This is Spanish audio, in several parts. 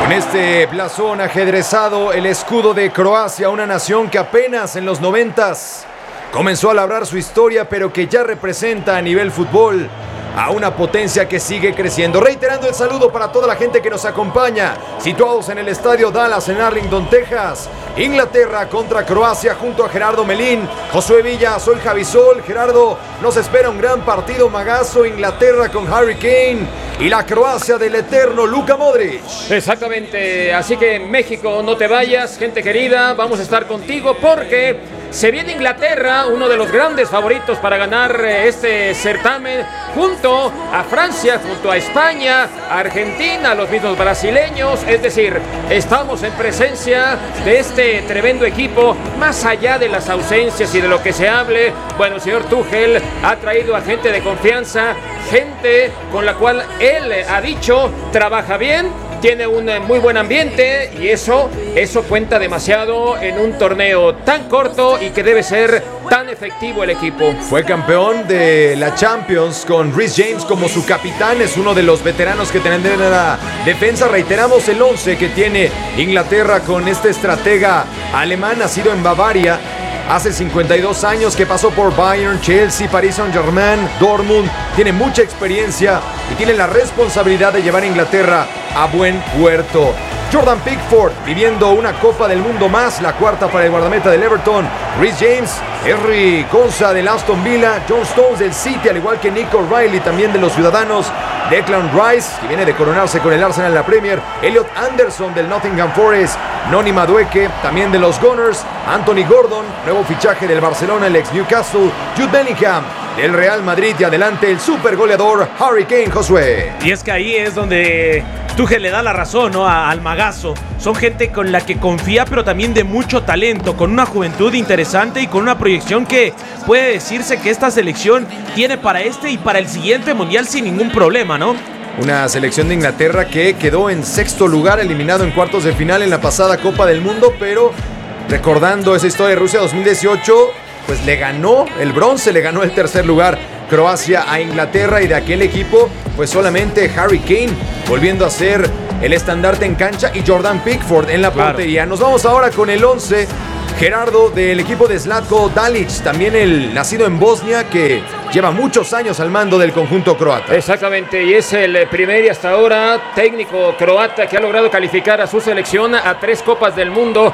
Con este blasón ajedrezado, el escudo de Croacia, una nación que apenas en los 90s comenzó a labrar su historia, pero que ya representa a nivel fútbol a una potencia que sigue creciendo. Reiterando el saludo para toda la gente que nos acompaña, situados en el estadio Dallas en Arlington, Texas. Inglaterra contra Croacia junto a Gerardo Melín, Josué Villa, soy Javisol. Gerardo, nos espera un gran partido magazo. Inglaterra con Harry Kane y la Croacia del eterno Luka Modric. Exactamente, así que México, no te vayas, gente querida, vamos a estar contigo porque se viene Inglaterra, uno de los grandes favoritos para ganar este certamen, junto a Francia, junto a España, a Argentina, a los mismos brasileños. Es decir, estamos en presencia de este tremendo equipo, más allá de las ausencias y de lo que se hable. Bueno, el señor Tuchel ha traído a gente de confianza, gente con la cual él ha dicho trabaja bien, tiene un muy buen ambiente y eso cuenta demasiado en un torneo tan corto y que debe ser tan efectivo el equipo. Fue campeón de la Champions con Reece James como su capitán, es uno de los veteranos que tienen en la defensa. Reiteramos el 11 que tiene Inglaterra con este estratega alemán, nacido en Bavaria hace 52 años, que pasó por Bayern, Chelsea, Paris Saint-Germain, Dortmund. Tiene mucha experiencia y tiene la responsabilidad de llevar a Inglaterra a buen puerto. Jordan Pickford viviendo una Copa del Mundo más, la cuarta para el guardameta del Everton. Reece James, Henry Konsa del Aston Villa, John Stones del City, al igual que Nico Riley también de los Ciudadanos. Declan Rice, que viene de coronarse con el Arsenal en la Premier. Elliot Anderson del Nottingham Forest. Noni Madueke, también de los Gunners. Anthony Gordon, nuevo fichaje del Barcelona, el ex Newcastle. Jude Bellingham del Real Madrid, y adelante el super goleador Harry Kane. Josué. Y es que ahí es donde Tuchel le da la razón, ¿no? Al magazo. Son gente con la que confía, pero también de mucho talento, con una juventud interesante y con una proyección que puede decirse que esta selección tiene para este y para el siguiente mundial sin ningún problema, ¿no? Una selección de Inglaterra que quedó en sexto lugar, eliminado en cuartos de final en la pasada Copa del Mundo, pero recordando esa historia de Rusia 2018, pues le ganó el bronce, le ganó el tercer lugar Croacia a Inglaterra, y de aquel equipo pues solamente Harry Kane volviendo a ser el estandarte en cancha y Jordan Pickford en la portería. Nos vamos ahora con el 11, Gerardo, del equipo de Zlatko Dalic, también el nacido en Bosnia, que lleva muchos años al mando del conjunto croata. Exactamente, y es el primer y hasta ahora técnico croata que ha logrado calificar a su selección a 3 Copas del Mundo,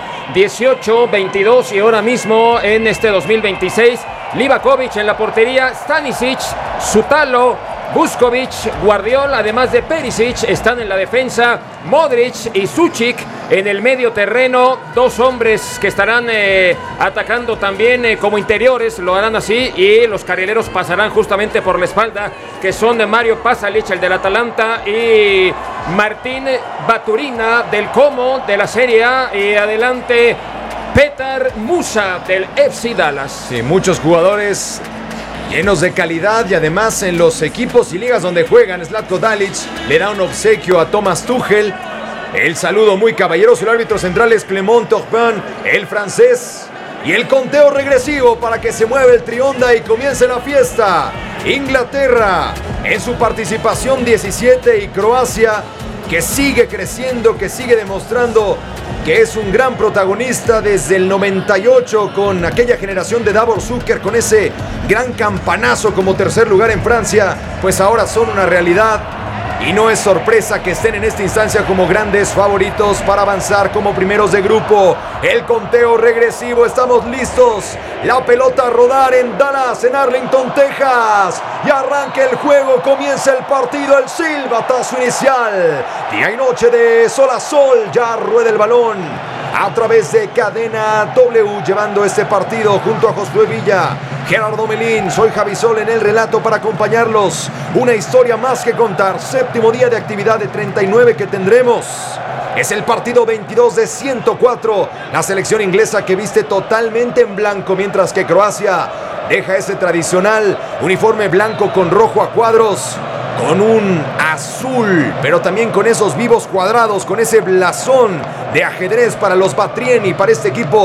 18, 22 y ahora mismo en este 2026. Livakovic en la portería, Stanisic, Sutalo, Vuskovic, Guardiola, además de Perisic, están en la defensa, Modric y Suchik en el medio terreno, 2 hombres que estarán atacando también como interiores, lo harán así, y los carrileros pasarán justamente por la espalda, que son de Mario Pasalic, el del Atalanta, y Martín Baturina del Como de la Serie A, y adelante Petar Musa del FC Dallas. Sí, muchos jugadores llenos de calidad, y además en los equipos y ligas donde juegan, Zlatko Dalic le da un obsequio a Thomas Tuchel. El saludo muy caballeroso. El árbitro central es Clément Turpin, el francés. Y el conteo regresivo para que se mueva el trionda y comience la fiesta. Inglaterra en su participación 17 y Croacia, que sigue creciendo, que sigue demostrando que es un gran protagonista desde el 98 con aquella generación de Davor Suker, con ese gran campanazo como tercer lugar en Francia, pues ahora son una realidad. Y no es sorpresa que estén en esta instancia como grandes favoritos para avanzar como primeros de grupo. El conteo regresivo, estamos listos. La pelota a rodar en Dallas, en Arlington, Texas. Y arranca el juego, comienza el partido, el silbatazo inicial. Día y noche de sol a sol, ya rueda el balón a través de Cadena W, llevando este partido junto a Josué Villa, Gerardo Melín. Soy Javisol en el relato para acompañarlos. Una historia más que contar. Séptimo día de actividad de 39 que tendremos. Es el partido 22 de 104. La selección inglesa que viste totalmente en blanco, mientras que Croacia deja ese tradicional uniforme blanco con rojo a cuadros, con un azul, pero también con esos vivos cuadrados, con ese blasón de ajedrez para los Batrieni, para este equipo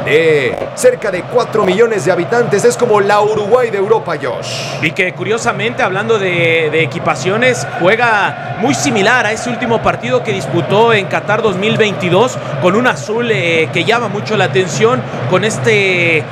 de cerca de 4 millones de habitantes. Es como la Uruguay de Europa, Josh. Y que curiosamente, hablando de equipaciones, juega muy similar a ese último partido que disputó en Qatar 2022 con un azul que llama mucho la atención, con esta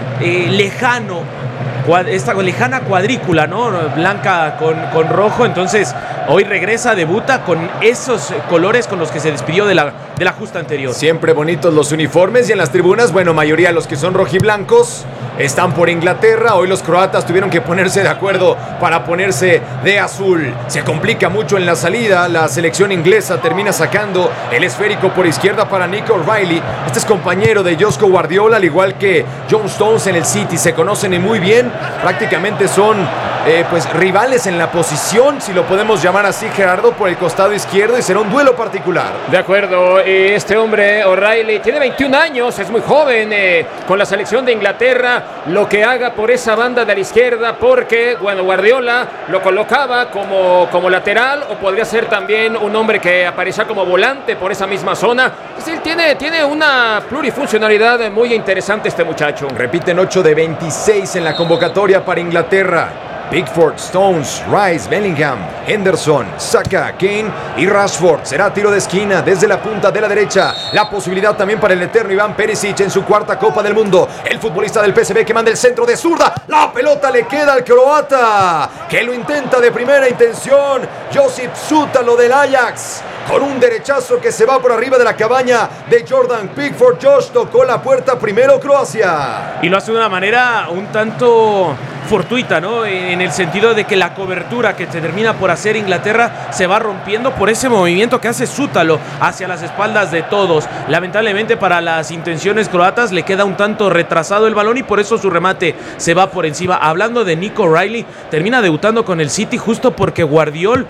lejana cuadrícula, ¿no? Blanca con rojo. Entonces hoy regresa, debuta con esos colores con los que se despidió de la justa anterior. Siempre bonitos los uniformes, y en las tribunas, bueno, mayoría los que son rojiblancos están por Inglaterra. Hoy los croatas tuvieron que ponerse de acuerdo para ponerse de azul. Se complica mucho en la salida. La selección inglesa termina sacando el esférico por izquierda para Nico O'Reilly. Este es compañero de Josko Guardiola, al igual que John Stones en el City. Se conocen muy bien. Prácticamente son pues rivales en la posición, si lo podemos llamar así, Gerardo, por el costado izquierdo, y será un duelo particular. De acuerdo, este hombre O'Reilly tiene 21 años, es muy joven con la selección de Inglaterra. Lo que haga por esa banda de la izquierda, porque bueno, Guardiola lo colocaba como lateral, o podría ser también un hombre que aparecía como volante por esa misma zona. Es decir, tiene una plurifuncionalidad muy interesante este muchacho. Repiten 8 de 26 en la convocatoria para Inglaterra. Pickford, Stones, Rice, Bellingham, Henderson, Saka, Kane y Rashford. Será tiro de esquina desde la punta de la derecha. La posibilidad también para el eterno Iván Perisic en su cuarta Copa del Mundo. El futbolista del PSV que manda el centro de zurda. La pelota le queda al croata, que lo intenta de primera intención. Josip Zútalo del Ajax, con un derechazo que se va por arriba de la cabaña de Jordan Pickford. Josh tocó la puerta primero Croacia. Y lo hace de una manera un tanto fortuita, ¿no? En el sentido de que la cobertura que se termina por hacer Inglaterra se va rompiendo por ese movimiento que hace Zútalo hacia las espaldas de todos. Lamentablemente para las intenciones croatas le queda un tanto retrasado el balón, y por eso su remate se va por encima. Hablando de Nico O'Reilly, termina debutando con el City justo porque Guardiola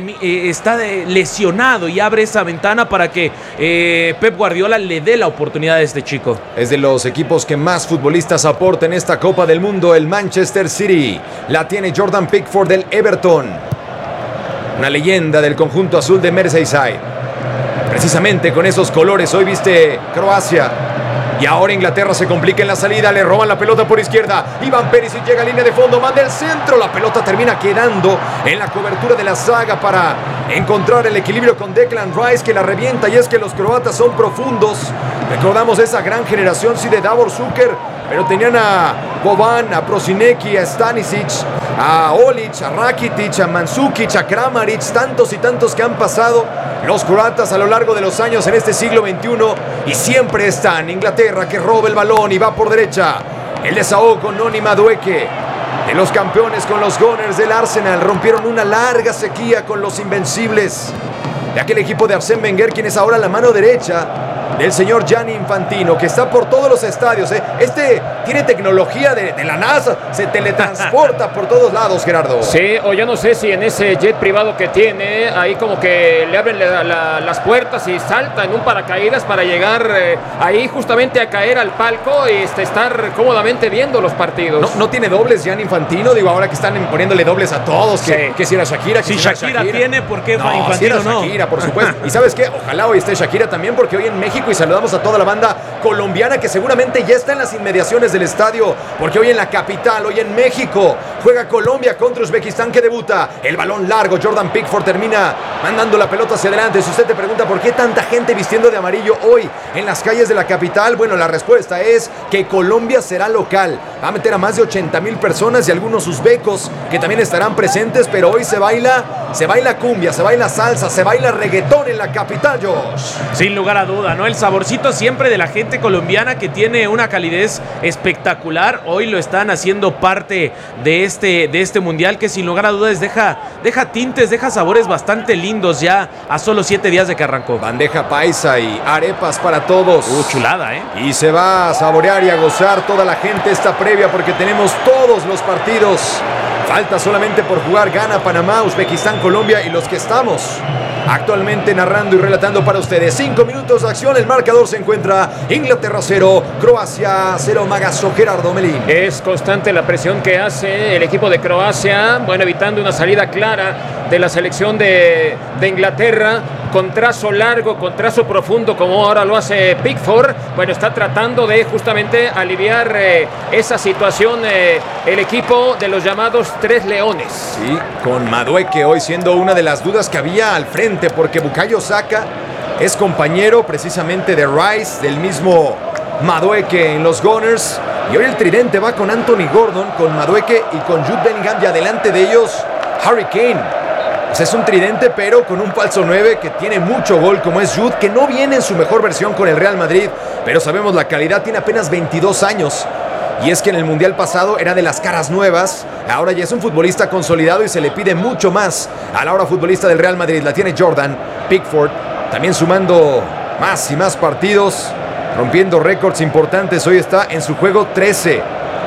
está lesionado, y abre esa ventana para que Pep Guardiola le dé la oportunidad a este chico. Es de los equipos que más futbolistas aporta en esta Copa del Mundo, el Manchester City. La tiene Jordan Pickford del Everton, una leyenda del conjunto azul de Merseyside. Precisamente con esos colores hoy viste Croacia. Y ahora Inglaterra se complica en la salida, le roban la pelota por izquierda. Iván Perisic llega a línea de fondo, manda el centro. La pelota termina quedando en la cobertura de la zaga para encontrar el equilibrio con Declan Rice, que la revienta. Y es que los croatas son profundos. Recordamos esa gran generación, sí, de Davor Šuker, pero tenían a Boban, a Prosinecki, a Stanisic, a Olic, a Rakitic, a Mandzukic, a Kramaric, tantos y tantos que han pasado los croatas a lo largo de los años en este siglo XXI, y siempre están. Inglaterra que roba el balón y va por derecha. El desahogo con Noni Madueke, de los campeones con los Gunners del Arsenal. Rompieron una larga sequía con los invencibles de aquel equipo de Arsène Wenger, quien es ahora la mano derecha del señor Gianni Infantino, que está por todos los estadios. Este tiene tecnología de la NASA, se teletransporta por todos lados, Gerardo. Sí, o yo no sé si en ese jet privado que tiene, ahí como que le abren las puertas y salta en un paracaídas para llegar ahí justamente a caer al palco y estar cómodamente viendo los partidos. No tiene dobles Gianni Infantino, digo, ahora que están poniéndole dobles a todos, que si era Shakira, si Shakira tiene, ¿por qué Infantino si era Shakira, por supuesto. Y ¿sabes qué? Ojalá hoy esté Shakira también, porque hoy en México, y saludamos a toda la banda colombiana que seguramente ya está en las inmediaciones del estadio, porque hoy en la capital, hoy en México, juega Colombia contra Uzbekistán, que debuta. El balón largo, Jordan Pickford termina mandando la pelota hacia adelante. Si usted te pregunta por qué tanta gente vistiendo de amarillo hoy en las calles de la capital, bueno, la respuesta es que Colombia será local. Va a meter a más de 80,000 personas y algunos uzbecos que también estarán presentes, pero hoy se baila cumbia, se baila salsa, se baila reggaetón en la capital, Josh. Sin lugar a duda, ¿no? El saborcito siempre de la gente colombiana, que tiene una calidez espectacular. Hoy lo están haciendo parte de este mundial, que sin lugar a dudas deja tintes, deja sabores bastante lindos ya a solo 7 días de que arrancó. Bandeja paisa y arepas para todos. Chulada, ¿eh? Y se va a saborear y a gozar toda la gente esta previa, porque tenemos todos los partidos. Falta solamente por jugar. Ghana, Panamá, Uzbekistán, Colombia y los que estamos actualmente narrando y relatando para ustedes. 5 minutos de acción. El marcador se encuentra Inglaterra 0, Croacia 0. Magazo, Gerardo Melín. Es constante la presión que hace el equipo de Croacia, bueno, evitando una salida clara de la selección de Inglaterra. con trazo largo, con trazo profundo, como ahora lo hace Pickford. Bueno, está tratando de justamente aliviar esa situación el equipo de los llamados Tres Leones. Sí, con Madueke hoy siendo una de las dudas que había al frente, porque Bukayo Saka es compañero precisamente de Rice, del mismo Madueke en los Gunners. Y hoy el tridente va con Anthony Gordon, con Madueke y con Jude Bellingham. Y adelante de ellos, Harry Kane. O sea, es un tridente, pero con un falso 9 que tiene mucho gol, como es Jude, que no viene en su mejor versión con el Real Madrid. Pero sabemos la calidad, tiene apenas 22 años. Y es que en el Mundial pasado era de las caras nuevas. Ahora ya es un futbolista consolidado y se le pide mucho más a la hora futbolista del Real Madrid. La tiene Jordan Pickford, también sumando más y más partidos, rompiendo récords importantes. Hoy está en su juego 13.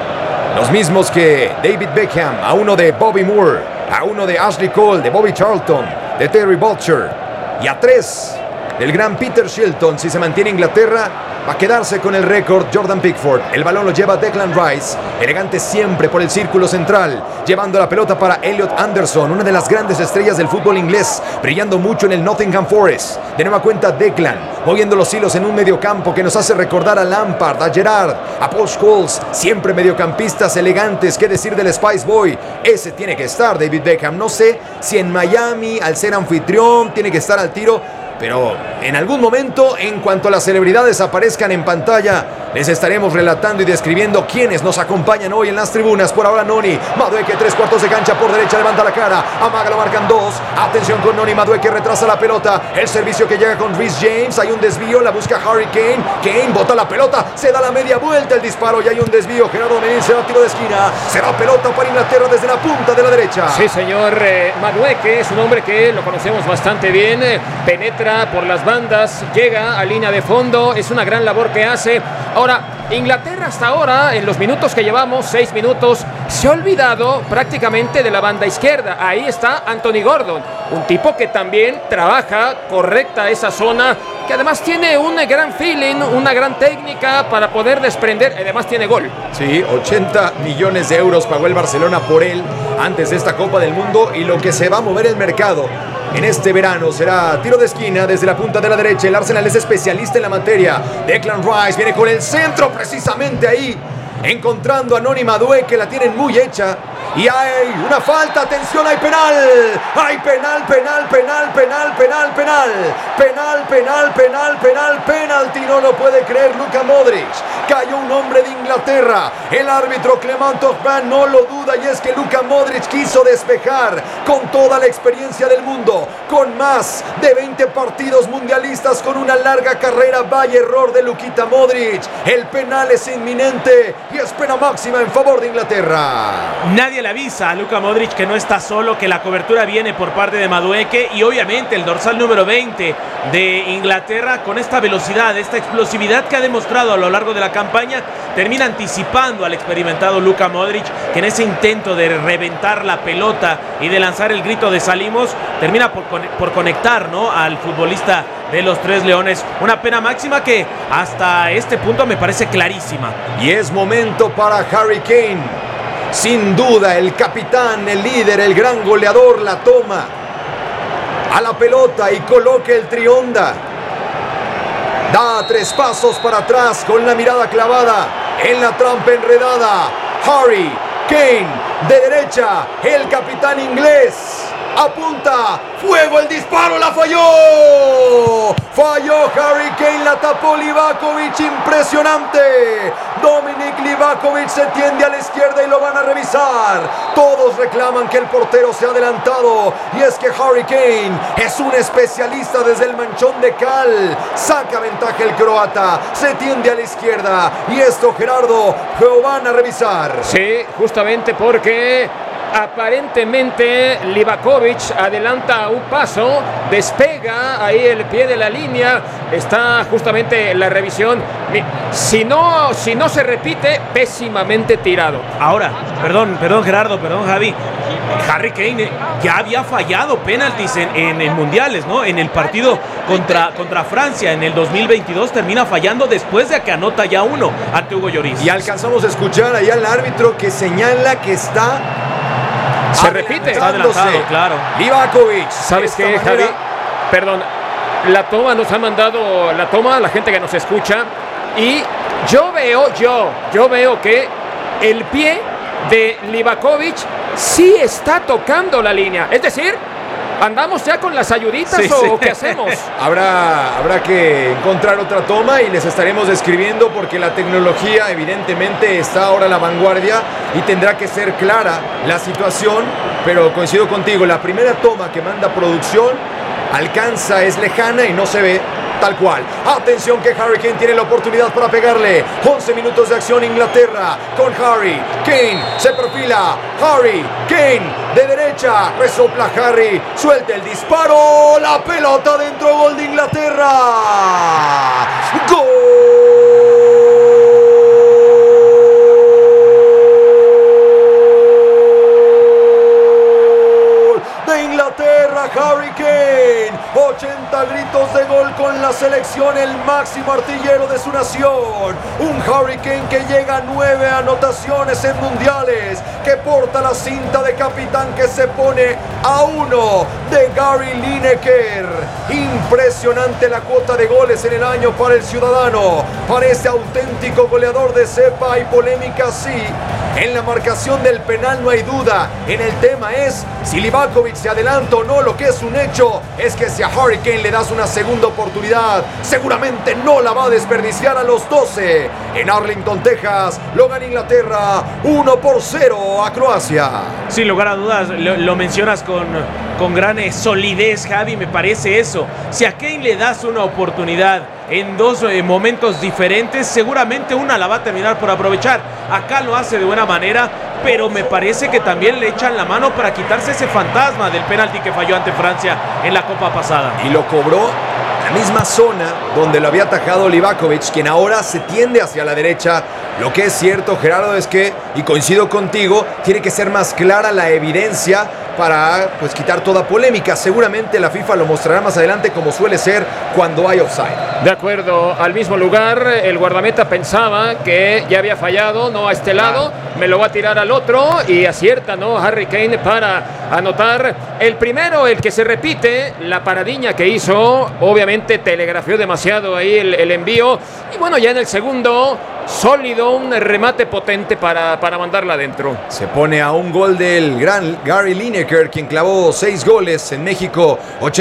Los mismos que David Beckham, a uno de Bobby Moore, a uno de Ashley Cole, de Bobby Charlton, de Terry Butcher, y a 3 del gran Peter Shilton. Si se mantiene Inglaterra, va a quedarse con el récord Jordan Pickford. El balón lo lleva Declan Rice, elegante siempre por el círculo central, llevando la pelota para Elliot Anderson, una de las grandes estrellas del fútbol inglés, brillando mucho en el Nottingham Forest. De nueva cuenta Declan, moviendo los hilos en un mediocampo que nos hace recordar a Lampard, a Gerrard, a Paul Scholes, siempre mediocampistas elegantes. ¿Qué decir del Spice Boy? Ese tiene que estar David Beckham. No sé si en Miami, al ser anfitrión, tiene que estar al tiro, pero en algún momento, en cuanto las celebridades aparezcan en pantalla, les estaremos relatando y describiendo quiénes nos acompañan hoy en las tribunas. Por ahora Noni, Madueke, 3/4 de cancha por derecha, levanta la cara, amaga, lo marcan 2, atención con Noni, Madueke retrasa la pelota, el servicio que llega con Reece James, hay un desvío, la busca Harry Kane, Kane bota la pelota, se da la media vuelta, el disparo y hay un desvío, Gerardo Menil se va a tiro de esquina, se va pelota para Inglaterra desde la punta de la derecha. Sí, señor, Madueke es un hombre que lo conocemos bastante bien, penetra por las bandas, llega a línea de fondo, es una gran labor que hace. Ahora, Inglaterra hasta ahora, en los minutos que llevamos, 6 minutos, se ha olvidado prácticamente de la banda izquierda. Ahí está Anthony Gordon, un tipo que también trabaja correcta esa zona, que además tiene un gran feeling, una gran técnica para poder desprender, además tiene gol. Sí, 80 millones de euros pagó el Barcelona por él antes de esta Copa del Mundo, y lo que se va a mover el mercado en este verano será tiro de esquina desde la punta de la derecha. El Arsenal es especialista en la materia. Declan Rice viene con el centro precisamente ahí, encontrando a Noni Madueke, la tienen muy hecha. Y hay una falta, atención, hay penal. Hay penal, penal, penal, penal, penal, penal. Penal, penal, penal, penal, penalti. No lo puede creer Luka Modric. Cayó un hombre de Inglaterra. El árbitro Clement Turpin no lo duda, y es que Luka Modric quiso despejar con toda la experiencia del mundo, con más de 20 partidos mundialistas, con una larga carrera. Vaya error de Lukita Modric. El penal es inminente y es pena máxima en favor de Inglaterra. Nadie le avisa a Luka Modric que no está solo, que la cobertura viene por parte de Madueke, y obviamente el dorsal número 20 de Inglaterra, con esta velocidad, esta explosividad que ha demostrado a lo largo de la campaña, termina anticipando al experimentado Luka Modric, que en ese intento de reventar la pelota y de lanzar el grito de salimos, termina por conectar, ¿no?, al futbolista de los Tres Leones. Una pena máxima que hasta este punto me parece clarísima. Y es momento para Harry Kane. Sin duda, el capitán, el líder, el gran goleador, la toma a la pelota y coloca el trionda. Da 3 pasos para atrás con la mirada clavada en la trampa enredada. Harry Kane de derecha, el capitán inglés. Apunta, fuego, el disparo, la falló. Falló Harry Kane, la tapó Livakovic, impresionante. Dominik Livakovic se tiende a la izquierda y lo van a revisar. Todos reclaman que el portero se ha adelantado, y es que Harry Kane es un especialista desde el manchón de cal. Saca ventaja el croata, se tiende a la izquierda, y esto, Gerardo, lo van a revisar. Sí, justamente porque aparentemente Livakovic adelanta un paso, despega ahí el pie de la línea, está justamente la revisión. Si no se repite, pésimamente tirado. Ahora, perdón Gerardo, perdón Javi, Harry Kane ya había fallado penaltis en mundiales, ¿no? En el partido contra Francia en el 2022 termina fallando después de que anota ya uno ante Hugo Lloris. Y alcanzamos a escuchar ahí al árbitro que señala que está... Se repite. Está adelantado, claro. Livakovic. ¿Sabes qué, Javi? Perdón. la toma, nos ha mandado la toma, la gente que nos escucha, y yo veo que el pie de Livakovic sí está tocando la línea. Es decir, ¿andamos ya con las ayuditas o qué hacemos? Habrá que encontrar otra toma y les estaremos describiendo porque la tecnología evidentemente está ahora a la vanguardia y tendrá que ser clara la situación, pero coincido contigo, la primera toma que manda producción alcanza, es lejana y no se ve tal cual. Atención que Harry Kane tiene la oportunidad para pegarle. 11 minutos de acción Inglaterra con Harry Kane. Se perfila Harry Kane de derecha. Resopla Harry. Suelta el disparo. La pelota dentro. Gol de Inglaterra. ¡Gol! Harry Kane, 80 gritos de gol con la selección, el máximo artillero de su nación. Un Harry Kane que llega a 9 anotaciones en mundiales, que porta la cinta de capitán, que se pone a 1 de Gary Lineker. Impresionante la cuota de goles en el año para el ciudadano. Parece auténtico goleador de cepa y polémica, sí. En la marcación del penal no hay duda. En el tema es si Livakovic se adelanta o no. Lo que es un hecho es que si a Harry Kane le das una segunda oportunidad, seguramente no la va a desperdiciar. A los 12 en Arlington, Texas, lo gana Inglaterra 1-0 a Croacia. Sin lugar a dudas, lo mencionas con gran solidez, Javi, me parece eso. Si a Kane le das una oportunidad en dos momentos diferentes, seguramente una la va a terminar por aprovechar. Acá lo hace de buena manera, pero me parece que también le echan la mano para quitarse ese fantasma del penalti que falló ante Francia en la Copa pasada. Y lo cobró la misma zona donde lo había atajado Livakovic, quien ahora se tiende hacia la derecha. Lo que es cierto, Gerardo, es que, y coincido contigo, tiene que ser más clara la evidencia para quitar toda polémica. Seguramente la FIFA lo mostrará más adelante, como suele ser cuando hay offside. De acuerdo, al mismo lugar, el guardameta pensaba que ya había fallado, no a este lado, me lo va a tirar al otro y acierta, ¿no? Harry Kane para anotar el primero, el que se repite, la paradiña que hizo, obviamente telegrafió demasiado ahí el envío, y bueno, ya en el segundo, sólido, un remate potente para mandarla adentro. Se pone a un gol del gran Gary Lineker, quien clavó 6 goles en México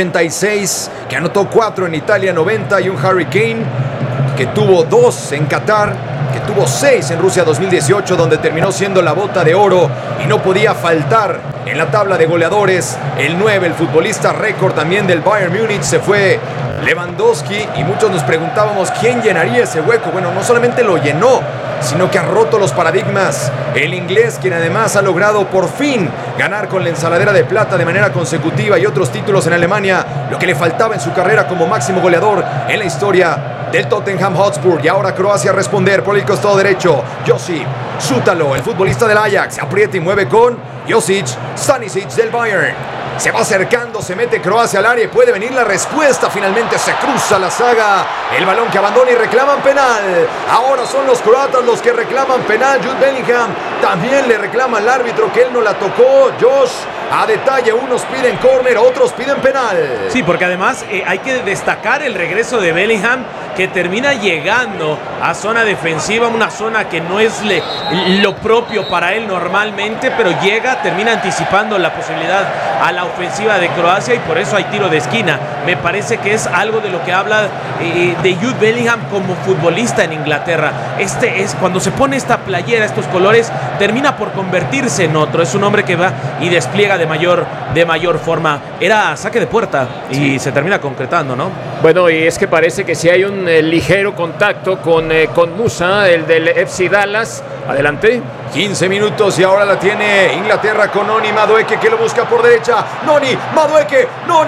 86, que anotó 4 en Italia 90, y un Harry Kane que tuvo 2 en Qatar, que tuvo 6 en Rusia 2018, donde terminó siendo la bota de oro y no podía faltar en la tabla de goleadores. El 9, el futbolista récord también del Bayern Múnich, se fue Lewandowski, y muchos nos preguntábamos quién llenaría ese hueco. Bueno, no solamente lo llenó, sino que ha roto los paradigmas. El inglés, quien además ha logrado por fin ganar con la ensaladera de plata de manera consecutiva y otros títulos en Alemania, lo que le faltaba en su carrera como máximo goleador en la historia del Tottenham Hotspur. Y ahora Croacia a responder por el costado derecho. Josip Sútalo, el futbolista del Ajax, se aprieta y mueve con Josic Stanisic del Bayern. Se va acercando, se mete Croacia al área y puede venir la respuesta. Finalmente se cruza la saga. El balón que abandona y reclaman penal. Ahora son los croatas los que reclaman penal. Jude Bellingham también le reclama al árbitro que él no la tocó. Josh, a detalle, unos piden córner, otros piden penal. Sí, porque además hay que destacar el regreso de Bellingham, que termina llegando a zona defensiva, una zona que no es lo propio para él normalmente, pero llega, termina anticipando la posibilidad a la ofensiva de Croacia, y por eso hay tiro de esquina. Me parece que es algo de lo que habla de Jude Bellingham como futbolista en Inglaterra. Es cuando se pone esta playera, estos colores, termina por convertirse en otro. Es un hombre que va y despliega de mayor forma. Era saque de puerta y se termina concretando, ¿no? Bueno, y es que parece que si hay un ligero contacto con Musa, el del FC Dallas. Adelante. 15 minutos y ahora la tiene Inglaterra con Noni Madueke, que lo busca por derecha. Noni Madueke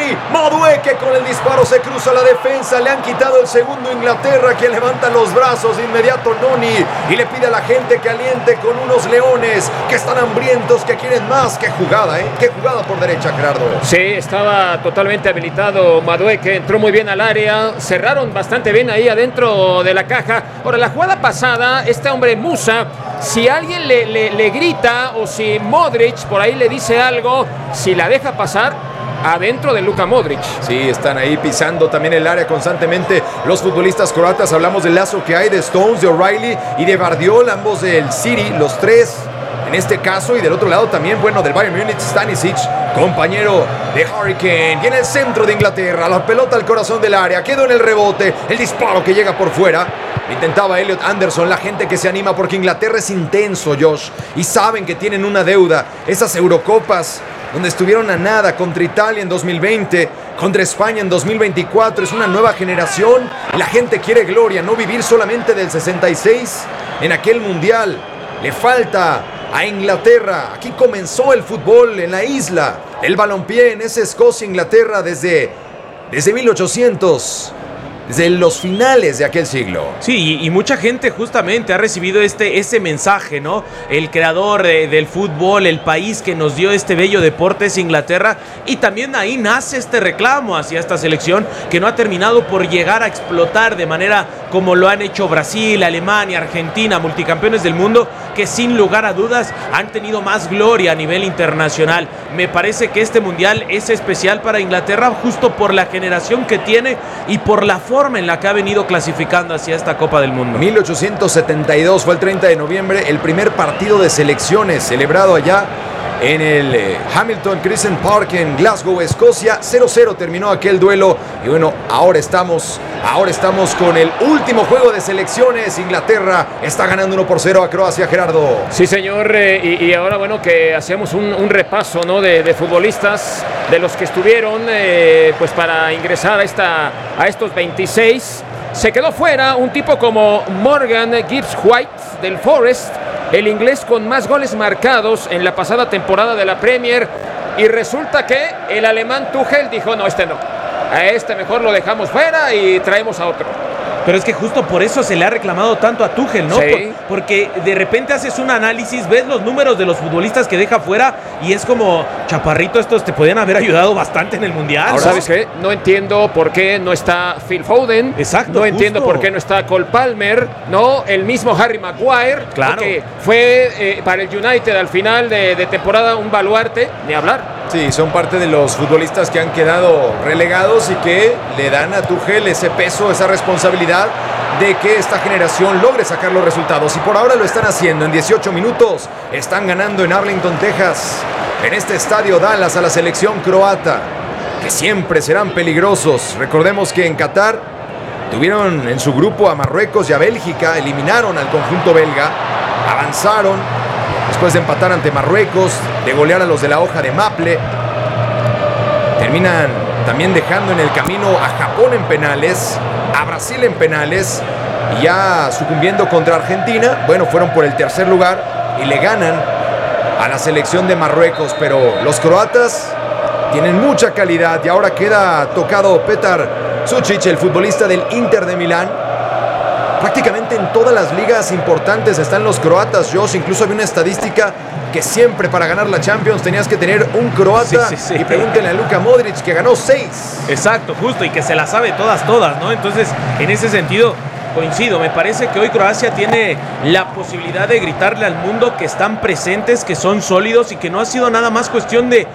con el disparo se cruza la defensa. Le han quitado el segundo Inglaterra, que levanta los brazos de inmediato Noni y le pide a la gente que aliente con unos leones que están hambrientos, que quieren más. Qué jugada, qué jugada por derecha, Gerardo. Sí, estaba totalmente habilitado Madueke, entró muy bien al área, cerraron bastante bien ahí adentro de la caja. Ahora, la jugada pasada, este hombre Musa, si alguien le grita o si Modric por ahí le dice algo, si la deja pasar, adentro de Luka Modric. Sí, están ahí pisando también el área constantemente los futbolistas croatas. Hablamos del lazo que hay de Stones, de O'Reilly y de Vardiol, ambos del City, los tres en este caso. Y del otro lado también, bueno, del Bayern Múnich, Stanisic, compañero de Harry Kane. Y en el centro de Inglaterra, la pelota al corazón del área, quedó en el rebote, el disparo que llega por fuera. Intentaba Elliot Anderson, la gente que se anima porque Inglaterra es intenso, Josh, y saben que tienen una deuda. Esas Eurocopas donde estuvieron a nada contra Italia en 2020, contra España en 2024, es una nueva generación. La gente quiere gloria, no vivir solamente del 66 en aquel mundial. Le falta a Inglaterra. Aquí comenzó el fútbol en la isla, el balompié en esa Escocia, Inglaterra, desde 1800. Desde los finales de aquel siglo. Sí, y mucha gente justamente ha recibido ese mensaje, ¿no? El creador del fútbol, el país que nos dio este bello deporte es Inglaterra, y también ahí nace este reclamo hacia esta selección que no ha terminado por llegar a explotar de manera como lo han hecho Brasil, Alemania, Argentina, multicampeones del mundo, que sin lugar a dudas han tenido más gloria a nivel internacional. Me parece que este mundial es especial para Inglaterra justo por la generación que tiene y por la forma en la que ha venido clasificando hacia esta Copa del Mundo. 1872 fue el 30 de noviembre, el primer partido de selecciones celebrado allá en el Hamilton Crescent Park en Glasgow, Escocia. 0-0 terminó aquel duelo y bueno, ahora estamos con el último juego de selecciones. Inglaterra está ganando 1-0 a Croacia, Gerardo. Sí, señor, y ahora bueno que hacemos un repaso, ¿no? de futbolistas, de los que estuvieron pues para ingresar a estos 26. Se quedó fuera un tipo como Morgan Gibbs White del Forest, el inglés con más goles marcados en la pasada temporada de la Premier, y resulta que el alemán Tuchel dijo, no, este no, a este mejor lo dejamos fuera y traemos a otro. Pero es que justo por eso se le ha reclamado tanto a Tuchel, ¿no? Sí. Porque de repente haces un análisis, ves los números de los futbolistas que deja fuera y es como, chaparrito, estos te podían haber ayudado bastante en el Mundial. Ahora, ¿sabes qué? No entiendo por qué no está Phil Foden. Exacto. No entiendo por qué no está Cole Palmer, ¿no? El mismo Harry Maguire. Claro. Que fue para el United al final de temporada un baluarte, ni hablar. Sí, son parte de los futbolistas que han quedado relegados y que le dan a Tuchel ese peso, esa responsabilidad de que esta generación logre sacar los resultados. Y por ahora lo están haciendo. En 18 minutos están ganando en Arlington, Texas, en este estadio Dallas, a la selección croata, que siempre serán peligrosos. Recordemos que en Qatar tuvieron en su grupo a Marruecos y a Bélgica, eliminaron al conjunto belga, avanzaron después de empatar ante Marruecos, de golear a los de la hoja de Maple. Terminan también dejando en el camino a Japón en penales, a Brasil en penales, y ya sucumbiendo contra Argentina. Bueno, fueron por el tercer lugar y le ganan a la selección de Marruecos. Pero los croatas tienen mucha calidad y ahora queda tocado Petar Sučić, el futbolista del Inter de Milán. Prácticamente en todas las ligas importantes están los croatas, Josh. Incluso había una estadística que siempre para ganar la Champions tenías que tener un croata. Sí. Y pregúntenle a Luka Modric, que ganó 6. Exacto, justo, y que se la sabe todas, ¿no? Entonces, en ese sentido, coincido. Me parece que hoy Croacia tiene la posibilidad de gritarle al mundo que están presentes, que son sólidos y que no ha sido nada más cuestión de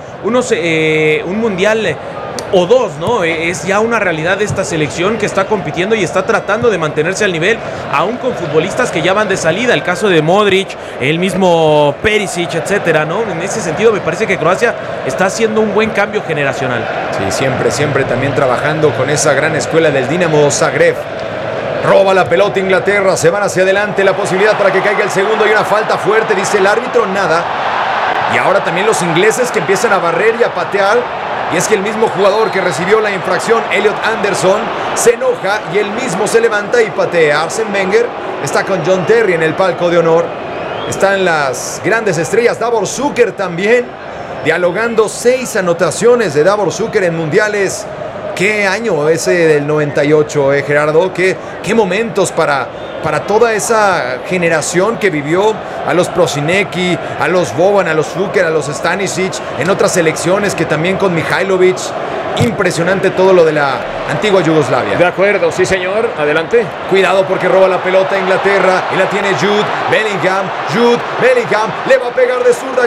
un mundial o dos, ¿no? Es ya una realidad de esta selección que está compitiendo y está tratando de mantenerse al nivel, aún con futbolistas que ya van de salida. El caso de Modric, el mismo Perisic, etcétera, ¿no? En ese sentido me parece que Croacia está haciendo un buen cambio generacional. Sí, siempre también trabajando con esa gran escuela del Dinamo Zagreb. Roba la pelota Inglaterra, se van hacia adelante, la posibilidad para que caiga el segundo y una falta fuerte, dice el árbitro, nada. Y ahora también los ingleses que empiezan a barrer y a patear. Y es que el mismo jugador que recibió la infracción, Elliot Anderson, se enoja y él mismo se levanta y patea. Arsene Wenger está con John Terry en el palco de honor. Están las grandes estrellas, Davor Šuker también, dialogando. 6 anotaciones de Davor Šuker en mundiales. Qué año ese del 98, Gerardo. Qué momentos para toda esa generación que vivió a los Prosinecki, a los Boban, a los Šuker, a los Stanisic, en otras selecciones que también con Mihajlovic. Impresionante todo lo de la antigua Yugoslavia. De acuerdo, sí señor, adelante. Cuidado porque roba la pelota a Inglaterra y la tiene Jude Bellingham, le va a pegar de zurda,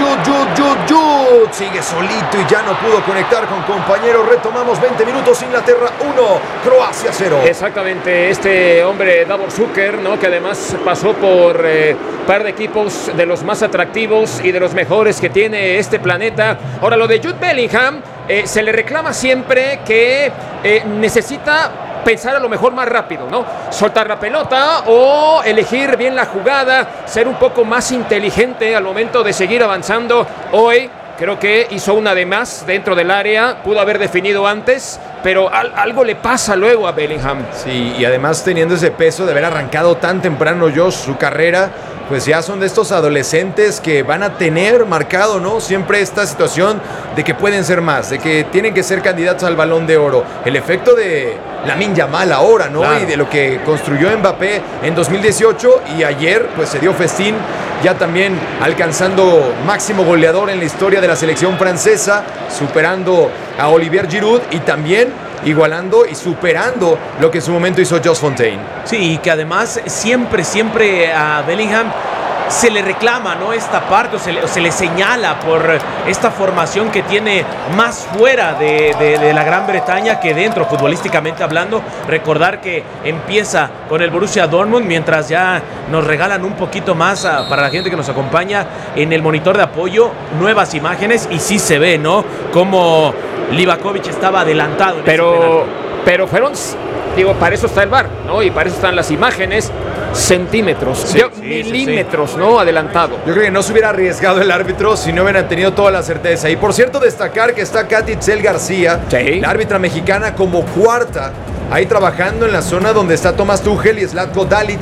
Jude, sigue solito y ya no pudo conectar con compañeros. Retomamos 20 minutos, Inglaterra 1, Croacia 0. Exactamente, este hombre Davor Šuker, ¿no? Que además pasó por par de equipos de los más atractivos y de los mejores que tiene este planeta. Ahora, lo de Jude Bellingham, se le reclama siempre que necesita pensar a lo mejor más rápido, ¿no? Soltar la pelota o elegir bien la jugada, ser un poco más inteligente al momento de seguir avanzando. Hoy creo que hizo una de más dentro del área, pudo haber definido antes, pero algo le pasa luego a Bellingham. Sí, y además teniendo ese peso de haber arrancado tan temprano su carrera, pues ya son de estos adolescentes que van a tener marcado, ¿no? Siempre esta situación de que pueden ser más, de que tienen que ser candidatos al Balón de Oro. El efecto de Lamine Yamal ahora, ¿no? Claro. Y de lo que construyó Mbappé en 2018 y ayer, pues se dio festín, ya también alcanzando máximo goleador en la historia de la selección francesa, superando a Olivier Giroud y también igualando y superando lo que en su momento hizo Just Fontaine. Sí, y que además siempre a Bellingham se le reclama, ¿no? Esta parte, o se le señala por esta formación que tiene más fuera de la Gran Bretaña que dentro, futbolísticamente hablando. Recordar que empieza con el Borussia Dortmund, mientras ya nos regalan un poquito más para la gente que nos acompaña en el monitor de apoyo, nuevas imágenes, y sí se ve, ¿no? Como Livakovic estaba adelantado en pero fueron, digo, para eso está el VAR, ¿no? Y para eso están las imágenes, centímetros, milímetros, ¿no? Adelantado. Yo creo que no se hubiera arriesgado el árbitro si no hubieran tenido toda la certeza. Y por cierto, destacar que está Katy Tzel García, la árbitra mexicana, como cuarta, ahí trabajando en la zona donde está Thomas Tuchel y Zlatko Dalic.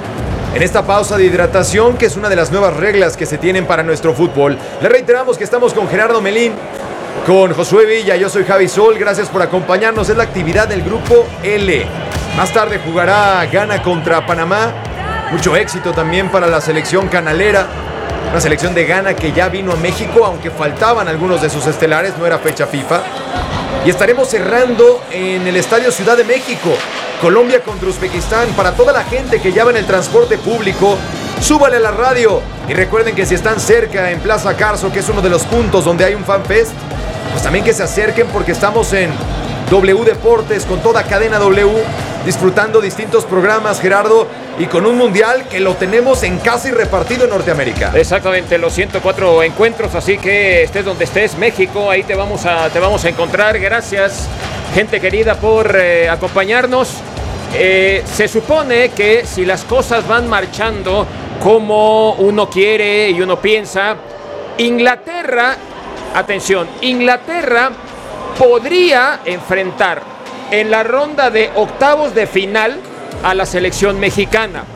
En esta pausa de hidratación, que es una de las nuevas reglas que se tienen para nuestro fútbol. Le reiteramos que estamos con Gerardo Melín, con Josué Villa, yo soy Javi Sol, gracias por acompañarnos. Es la actividad del grupo L. Más tarde jugará Ghana contra Panamá. Mucho éxito también para la selección canalera. Una selección de Ghana que ya vino a México, aunque faltaban algunos de sus estelares, no era fecha FIFA. Y estaremos cerrando en el Estadio Ciudad de México, Colombia contra Uzbekistán. Para toda la gente que ya va en el transporte público, súbale a la radio. Y recuerden que si están cerca en Plaza Carso, que es uno de los puntos donde hay un FanFest, pues también que se acerquen, porque estamos en W Deportes con toda cadena W, disfrutando distintos programas, Gerardo, y con un mundial que lo tenemos en casa y repartido en Norteamérica. Exactamente, los 104 encuentros, así que estés donde estés, México, ahí te vamos a encontrar. Gracias, gente querida, por acompañarnos. Se supone que si las cosas van marchando como uno quiere y uno piensa, Inglaterra podría enfrentar en la ronda de octavos de final a la selección mexicana.